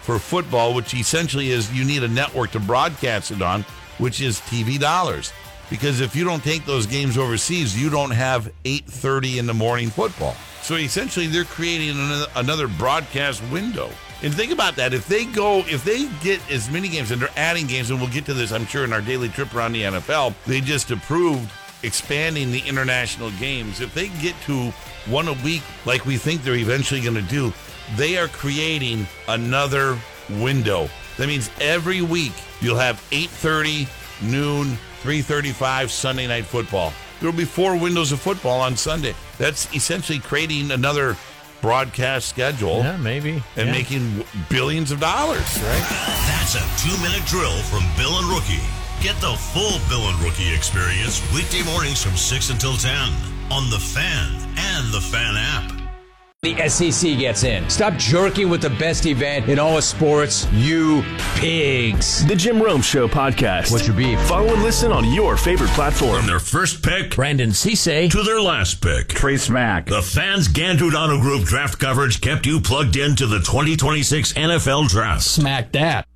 for football, which essentially is you need a network to broadcast it on, which is TV dollars. Because if you don't take those games overseas, you don't have 8:30 in the morning football. So essentially, they're creating another broadcast window. And think about that. If they get as many games, and they're adding games, and we'll get to this, I'm sure, in our daily trip around the NFL, they just approved expanding the international games. If they get to one a week, like we think they're eventually going to do, they are creating another window. That means every week you'll have 8:30, noon, 3:35 Sunday Night Football. There will be 4 windows of football on Sunday. That's essentially creating another broadcast schedule. Yeah, maybe. And making billions of dollars. Right. That's a 2-minute drill from Bill and Rookie. Get the full Bill and Rookie experience weekday mornings from 6 until 10 on The Fan and The Fan app. The SEC gets in. Stop jerking with the best event in all of sports, you pigs. The Jim Rome Show podcast. What's your beef? Follow and listen on your favorite platform. From their first pick, Brandon Cisse, to their last pick, Trace Mack. The Fan's Gandudano Group draft coverage kept you plugged into the 2026 NFL Draft. Smack that.